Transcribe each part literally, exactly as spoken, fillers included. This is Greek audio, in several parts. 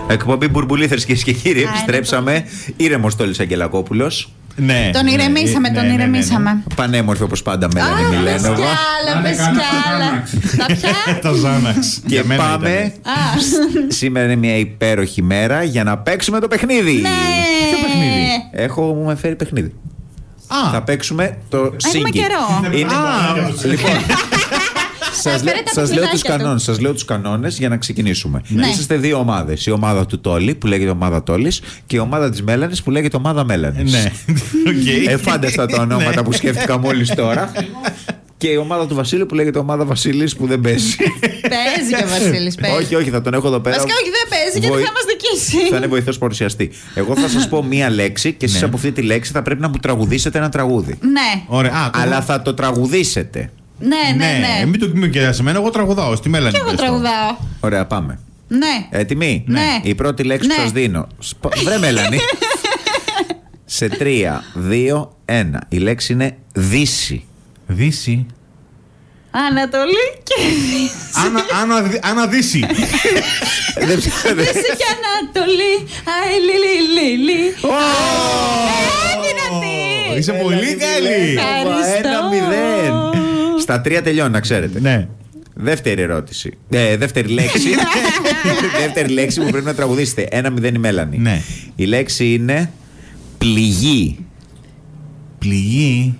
Εκπομπή Μπουρμπουλήθρες, κυρίες και κύριοι. Επιστρέψαμε. Ήρεμος Τόλης Αγγελακόπουλος. Ναι. Τον ηρεμήσαμε, τον ηρεμήσαμε. Πανέμορφη όπως πάντα Μέλανη Μιλένοβα. Πεσκάλα, πεσκάλα. Τα πια. Τα Ζάναξ. Και πάμε. Σήμερα είναι μια υπέροχη μέρα για να παίξουμε το παιχνίδι. Ναι. Ποιο παιχνίδι? Έχω μου φέρει παιχνίδι. Α, Θα παίξουμε το Έχουμε Sing It. καιρό. Είναι... Α, Λοιπόν, σας, λέ, φέρε τα σας λέω τους παιχνιδάκια του. κανόνες, σας λέω τους κανόνες για να ξεκινήσουμε. Ναι. Είσαστε δύο ομάδες. Η ομάδα του Τόλη που λέγεται ομάδα Τόλης και η ομάδα της Μέλανης που λέγεται ομάδα Μέλανης. ναι. Οκ. Εφάνταστα τα ονόματα Ναι. που σκέφτηκα μόλις τώρα. Και η ομάδα του Βασίλη που λέγεται ομάδα Βασίλης που δεν παίζει. Παίζει και ο Βασίλης. όχι, όχι, θα τον έχω εδώ πέρα. Βασικά, όχι, δεν παίζει γιατί Βοη- θα μας δικήσει. Θα είναι βοηθός παρουσιαστή. Εγώ θα σας πω μία λέξη και εσείς Ναι. από αυτή τη λέξη θα πρέπει να μου τραγουδήσετε ένα τραγούδι. Ναι, Ωραία. Α, ακόμα- Αλλά θα το τραγουδήσετε. ναι, ναι, Ναι, ναι. μην το κοιμούν και σε μένα, εγώ τραγουδάω. Στη Μέλανη. Και εγώ πες το. τραγουδάω. Ωραία, πάμε. Ναι. Έτοιμοι? Ναι. Η πρώτη λέξη που Ναι. σας δίνω. Σπα- Βρε Μέλανη. Σε τρία, δύο, ένα. Η λέξη είναι Δύση. Δύση. Ανατολή και Δύση. Άνα, άνα, αναδύση. Δεν ψάχνετε. Δύση και Ανατολή. Αϊ, λι, λι, λι, λι. Ε, δυνατή. Είσαι πολύ καλή. Ευχαριστώ. Ένα μηδέν. Στα τρία τελειώνει, να ξέρετε. Ναι. Δεύτερη ερώτηση. Ε, δεύτερη λέξη. Δεύτερη λέξη που πρέπει να τραγουδήσετε. Ένα μηδέν η Μέλανη. Ναι. Η λέξη είναι πληγή. Πληγή.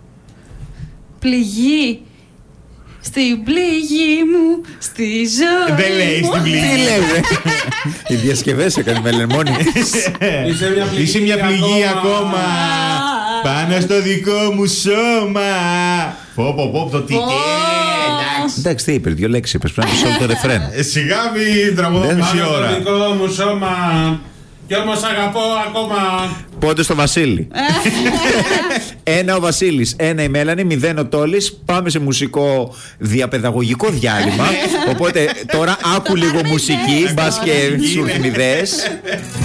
Πληγή. Στην πληγή μου, στη ζωή Δεν λέει μου. στην πληγή. Τι λέτε? Οι διασκευές έκανε Μέλανη μόνη της. Είσαι μια πληγή, Είσαι μια πληγή ακόμα. Πάνω στο δικό μου σώμα. Πω πω πω το τι Πω. εντάξει. Εντάξει, τι είπε, δύο λέξεις είπες. Πρέπει να πεις όλο το ρεφρέν. Ε, Σιγά μην τραγουδώ Δεν- μισή Πάνω στο ώρα. δικό μου σώμα. Κι όμως αγαπώ ακόμα. Πότε στο Βασίλη. Ένα ο Βασίλης, ένα η Μέλανη, μηδέν ο Τόλης. Πάμε σε μουσικό διαπαιδαγωγικό διάλειμμα. Οπότε τώρα άκου λίγο μουσική, μπας και σου έρθουν ιδέες.